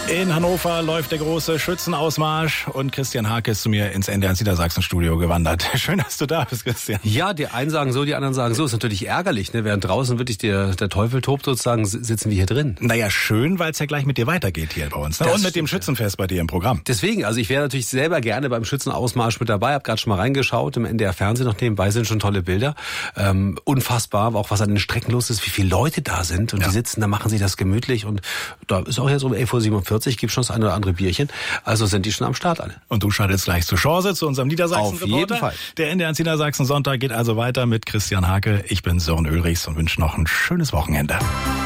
In Hannover läuft der große Schützenausmarsch und Christian Hake ist zu mir ins NDR Niedersachsen-Studio gewandert. Schön, dass du da bist, Christian. Ja, die einen sagen so, die anderen sagen so. Ist natürlich ärgerlich, ne? Während draußen wirklich der Teufel tobt sozusagen, sitzen wir hier drin. Naja, schön, weil es ja gleich mit dir weitergeht hier bei uns. Ne? Und mit dem Schützenfest bei dir im Programm. Deswegen, also ich wäre natürlich selber gerne beim Schützenausmarsch mit dabei. Hab gerade schon mal reingeschaut im NDR-Fernsehen, noch nebenbei sind schon tolle Bilder. Unfassbar, auch was an den Strecken los ist, wie viele Leute da sind. Und die sitzen, da machen sie das gemütlich. Und da ist auch jetzt um 11:47 Uhr, gibt schon das eine oder andere Bierchen. Also sind die schon am Start alle. Und du schaltest gleich zur Chance, zu unserem Niedersachsen-Reporter. Auf jeden Fall. Der NDR Niedersachsen-Sonntag geht also weiter mit Christian Hake. Ich bin Sören Ulrichs und wünsche noch ein schönes Wochenende.